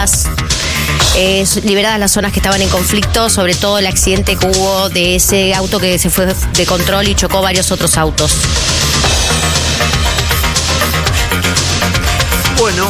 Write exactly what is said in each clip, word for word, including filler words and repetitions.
Eh, liberadas las zonas que estaban en conflicto, sobre todo el accidente que hubo de ese auto que se fue de control y chocó varios otros autos. Bueno,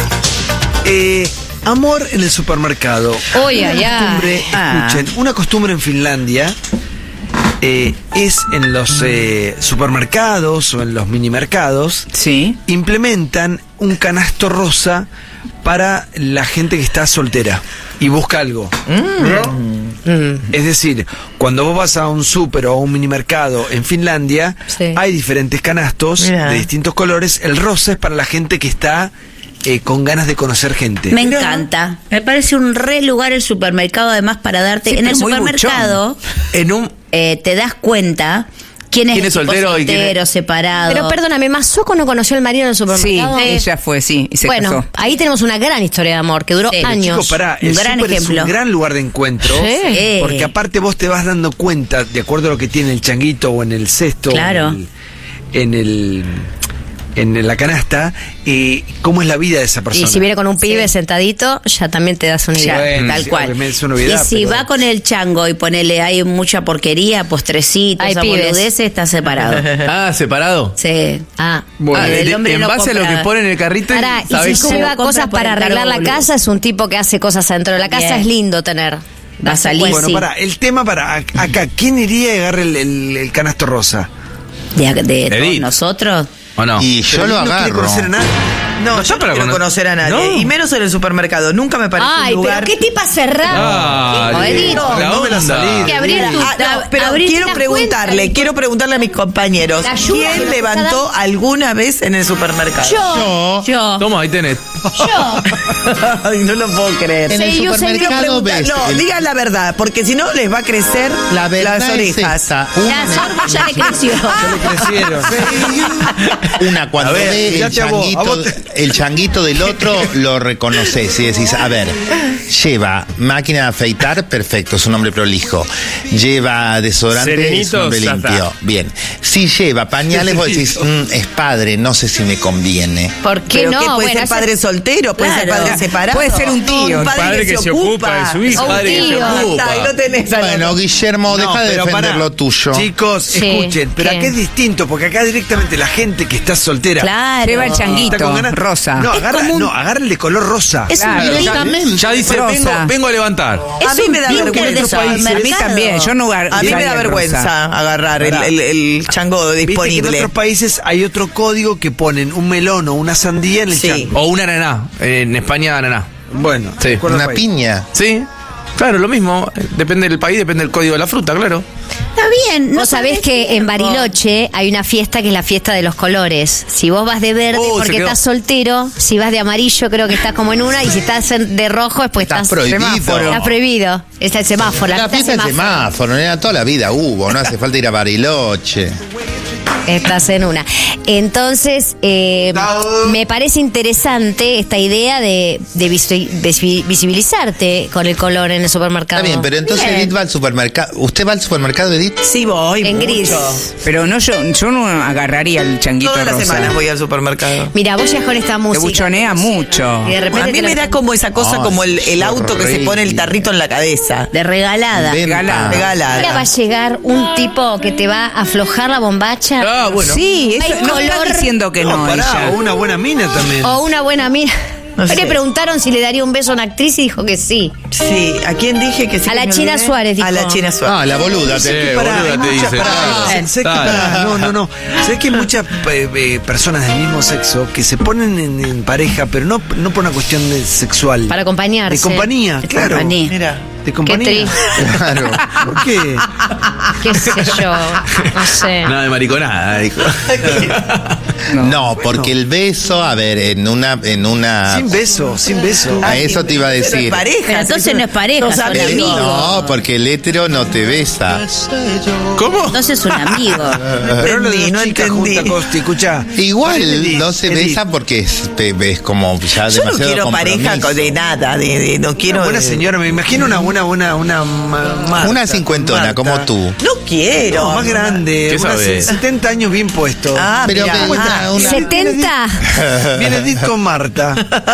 eh, amor en el supermercado. Uy, ay, ay. Costumbre, Ah. escuchen, una costumbre en Finlandia eh, es en los eh, supermercados o en los minimercados. Sí. Implementan un canasto rosa para la gente que está soltera y busca algo. Mm. Mm. Es decir, cuando vos vas a un súper o a un minimercado en Finlandia, Sí. hay diferentes canastos Mirá. de distintos colores. El rosa es para la gente que está eh, con ganas de conocer gente. Me encanta. Me parece un re lugar el supermercado, además, para darte. Sí, en el pero muy supermercado En un eh, te das cuenta quién es, ¿Quién es tipo soltero y quién es- soltero, separado. Pero perdóname, ¿Mazoco no conoció al marido en el Sí, supermercado? ella fue, sí, y se Bueno, casó. ahí tenemos una gran historia de amor que duró Sí. años. Chicos, pará, Un el gran súper es ejemplo. un gran lugar de encuentro. Sí. Porque aparte vos te vas dando cuenta, de acuerdo a lo que tiene el changuito o en el cesto, Claro. o en el, en el en la canasta, eh, cómo es la vida de esa persona. Y si viene con un pibe sentadito, ya también te das una idea. Ya, Bueno, tal sí, cual. obviamente es una novedad, y si pero- va con el chango y ponele, hay mucha porquería, postrecitos, Hay esa pibes. boludez, está separado. Ah, separado. Sí. Ah. Bueno, Ah, el de- hombre en no base a lo compra- que pone en el carrito, Pará, y ¿sabés si cómo? lleva compra cosas por para el arreglar cargo, la boludo. casa, es un tipo que hace cosas adentro de la casa, Bien. es lindo tener. Va a salir, Bueno, sí. pará, el tema para ac- acá, ¿quién iría y agarre el, el- el canasto rosa? De, de todos Edith. nosotros. ¿O no? Y yo Pero lo no quiere agarro. conocer a nadie. No, No, yo no para quiero cono- conocer a nadie. No. Y menos en el supermercado. Nunca me parece Ay, un lugar. pero qué tipa cerrada. Dale, Edith, la no me la onda. salí. que abrir tu Ah, no, pero abrir quiero las preguntarle, cuentas. quiero preguntarle a mis compañeros, La ayuda que ¿quién nos levantó está alguna vez en el supermercado? Yo, Yo. Toma, ahí tenés. yo. Ay, no lo puedo creer. En el Sí, yo sé, Quiero supermercado preguntar- ves. no, el- digan la verdad, porque si no les va a crecer la verdad las es orejas. esta. La Una, sorbo ya le creció. Ya le crecieron. una cuando A ver, ve el fíjate a vos, a changuito, vos te- el changuito del otro, lo reconoces y decís, a ver, lleva máquina de afeitar, perfecto, es un hombre prolijo. Lleva desodorante, es Serenito, un hombre ya limpio. está. Bien. Si lleva pañales, vos decís, "Mm, es padre, no sé si me conviene. ¿Por qué Pero no? que puede Bueno, ser ese- padre soltero, puede ser Claro. padre separado. Puede ser un tío, No, un padre que se ocupa de su hijo. Un Padre que se tío. ocupa. Ahí lo tenés. al Bueno, otro. Guillermo, deja No, de pero defender pará. lo tuyo. Chicos, Sí, escuchen, pero ¿qué? acá es distinto, porque acá directamente la gente que está soltera. Claro. Lleva el changuito está con ganas- rosa. No, Es agarra, como un- no, agarra el de color rosa. Es Claro, un ya- link. Ya dice, Rosa. vengo, vengo a levantar. A mí me da blinker vergüenza. de otros países. A mí supermercado. también, yo no gar- A mí me usaría da el vergüenza rosa. agarrar el, el, el chango Viste que en disponible. otros países hay otro código que ponen un melón o una sandía en el Sí. chango. O una ananá. En España, ananá. Bueno, Sí. de acuerdo al Una país. piña. Sí. Claro, lo mismo. Depende del país, depende del código de la fruta, claro. Está bien. Vos sabés que en Bariloche hay una fiesta que es la fiesta de los colores. Si vos vas de verde Oh, se porque quedó. estás soltero, si vas de amarillo creo que estás como en una, y si estás en- de rojo es porque Estás estás, prohibido. semáforo. Estás prohibido. Está el semáforo. La fiesta del semáforo, nena, toda la vida hubo, no hace falta ir a Bariloche. Estás en una. Entonces, eh, me parece interesante esta idea de, de visi- de visibilizarte con el color en el supermercado. Está bien, pero entonces Bien. Edith va al supermercado. ¿Usted va al supermercado, Edith? Sí voy En mucho. gris. Pero no, yo, yo no agarraría el changuito Todas las rosa. semanas voy al supermercado. Mira, vos ya con esta Te música. buchonea mucho. Y de repente A mí te me la- da como esa cosa, Ay, como el, el auto que se horrible. pone el tarrito en la cabeza. De regalada. Ven, Regalada. ah, Regalada. Ahora va a llegar un tipo que te va a aflojar la bombacha. Ah, bueno. Sí, eso, Hay no está color. diciendo que no, pará, ella. o una buena mina también. O una buena mira. No Hoy sé. le preguntaron si le daría un beso a una actriz y dijo que sí. Sí, ¿a quién dije que sí? A que la me China olvidé? Suárez, dijo. A la China Suárez. Ah, la boluda. Sí, te- Pará, boluda, hay te muchas- dice. pará, Dale, sé que- dale. pará, no, no, no. Sé que hay muchas eh, eh, personas del mismo sexo que se ponen en, en pareja, pero no, no por una cuestión de sexual. Para acompañarse. De compañía, De claro. compañía. Mira. De compañía. triste. Claro. ¿Por qué? Qué sé yo. No sé. Nada de mariconada, dijo. No, porque el beso, a ver, en una, en una. Sin beso, sin beso. A eso te iba a Pero en decir. pareja. Pero entonces Entonces no es pareja, Los son amigos. El- amigos. no, porque el hétero no te besa. ¿Cómo? Entonces es un amigo. Pero lo de entendí, dos no chicas entendí. juntas, Costi, escuchá. Igual Edith, no se Edith. besa porque es, te ves como ya Yo no demasiado quiero pareja compromiso. con- de nada, de, de- no quiero. Una buena de- señora, me imagino una buena, una, una, ma- Marta, Una cincuentona Marta. como tú. No quiero. No, más grande, ¿Qué unas sabes? setenta años bien puesto. Ah, Pero mirá. ve- Ah, una- setenta. Viene Edith con Marta.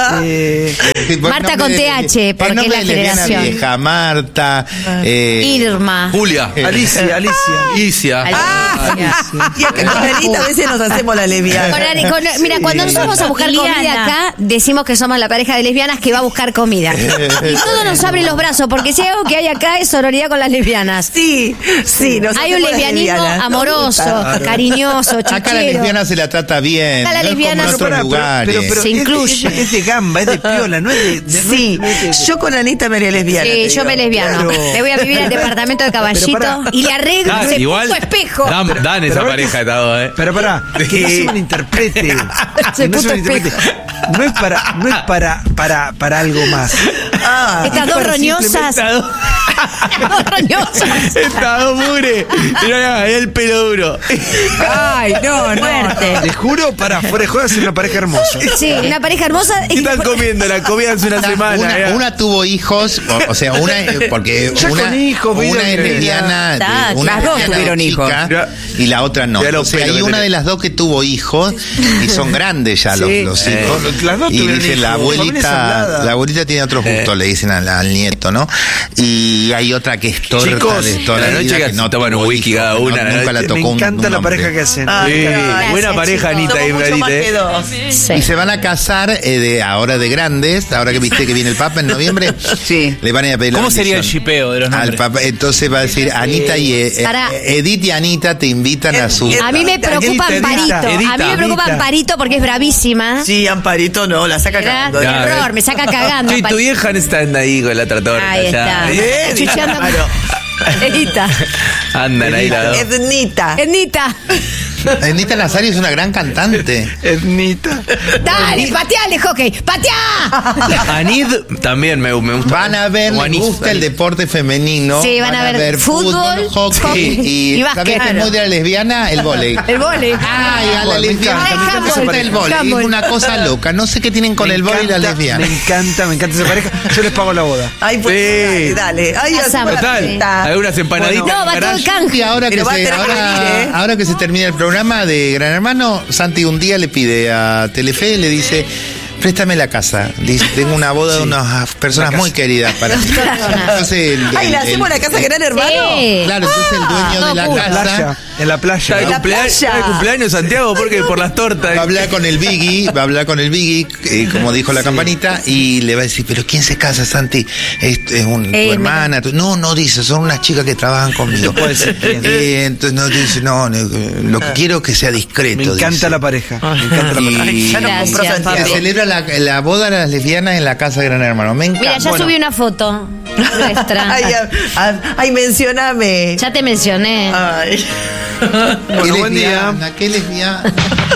Eh, Marta con T H, porque el nombre es la de lesbiana generación. vieja, Marta. eh, Irma. Julia. Alicia, Alicia. Alicia. Ah, y acá con Anita a veces nos hacemos la lesbiana. Con Ari- con- mira, cuando nosotros vamos a buscar Liliana. comida acá, decimos que somos la pareja de lesbianas que va a buscar comida. Y todos nos abren los brazos, porque si hay algo que hay acá es sororidad con las lesbianas. Sí, sí. nos Hay un hacemos las lesbianismo lesbianas. Nos amoroso, gusta. cariñoso, Acá la chichero. lesbiana se la trata bien. Acá la no lesbiana- es como en Pero otros pará, pero- lugares. pero- pero Se es de- incluye. Es de, es de gamba, es de piola, no es de. de- Sí, no es de- yo con Anita me haría lesbiana. Sí, te yo digo. me lesbiano. Claro. Me voy a vivir al departamento de Caballito pará. y le arreglo Ah, ese igual puto espejo. Dan, dan esa pero- pareja de todo, ¿eh? Pero pará, que no se malinterprete. Que Ese no se puto malinterprete. No es para, no es para, para, para algo más. Ah, Estas dos para roñosas. simplemente- Dos roñosas. Está dos mugre. Mirá, el pelo duro. Ay, no, no. Fuerte. Les juro, para fuera de joda, es una pareja hermosa. Sí, una pareja hermosa. ¿Qué están comiendo? La comida hace una semana. Una, ya. una tuvo hijos, o, o sea, una porque Ya una, con hijos, una vida es que- lesbiana, Está, de- una las dos es lesbiana tuvieron de hijos. chica y la otra no. Ya los O sea, pelos hay que una tenés. de las dos que tuvo hijos y son grandes ya los, Sí, los eh, hijos. las dos Y tuvieron dicen, hijos, la la familia es abuelita, hablada. la abuelita tiene otros gustos, le dicen al, al nieto, ¿no? Y hay otra que es torta Chicos, de toda la la noche vida que que no toman un tuvo whisky hijos, cada no- una, la nunca la noche. tocó Me un- encanta un la hombre. pareja que hacen. Ah, Sí, gracias, buena pareja, chicos. Anita y somos mucho más Edith, que ¿eh? dos. Sí. Y se van a casar eh, de ahora de grandes, ahora que viste que viene el Papa en noviembre. Sí. Le van a ir a pedir la ¿Cómo sería el bendición shipeo de los al nombres? Papa. Entonces va a decir Anita y eh, eh, Pará. Edith y Anita te invitan a su. A mí me preocupa Edita, Amparito. Edita, A mí me preocupa Edita. Amparito porque es bravísima. Sí, Amparito no, la saca Era cagando. Ya, terror, eh. me saca cagando. Sí, tu Amparito. vieja está ahí con la otra torta. Ahí ya. está. Bien, Chucheando. claro. Edita. Andan ahí las dos. Ednita. Ednita. Anita Nazario es una gran cantante. Ednita. Dale, pateale, hockey. ¡Pateá! Anid también me, me gusta. Van a ver, O les Anís, gusta el Anís. deporte femenino. Sí, van a ver fútbol, hockey hockey y, y ¿sabés básquet. qué es muy de la lesbiana? El vóley. El vole. Ay, a la Me lesbiana encanta, me le encanta gusta esa el pareja. vóley. Es Handball. una cosa loca. No sé qué tienen con Me el vóley y la encanta, lesbiana. Me encanta, me encanta esa pareja. Yo les pago la boda. Ay, pues Sí. dale, dale. Ay, Pasamos. hacemos la Total. fiesta. Algunas empanaditas. No, va en todo el garage. canje. Y ahora que, Pero va a se, tener que ahora, venir, ¿eh? ahora que se termina el programa de Gran Hermano, Santi un día le pide a Telefe, le dice, préstame la casa. Dice, tengo una boda de unas personas muy queridas para ti. Entonces, el- Ay, el- ¿le hacemos el- la casa Gran Hermano? Sí. Claro, entonces el dueño de la todo En la playa. casa En la playa. Está de En la cumpleaños, playa. está de cumpleaños Santiago, porque por las tortas. va a hablar con el Biggie, va a hablar con el Biggie, eh, como dijo la campanita, y le va a decir, pero ¿quién se casa, Santi? Es, es un, tu Eh, me- hermana. tu-". No, no dice, son unas chicas que trabajan conmigo. puede ser quién. Eh, entonces no dice, no, no, lo que quiero es que sea discreto. Me encanta dice. la pareja. Me encanta la Y- pareja. Ay, ya no Gracias, compró Se Santiago. papi. celebra la, la boda de las lesbianas en la casa de Gran Hermano. Me encanta. Mira, ya Bueno, subí una foto nuestra. Ay, ah, ah, ay, mencioname. Ya te mencioné. Ay. ¿qué Bueno, buen día. lesbiana? ¿Qué lesbiana?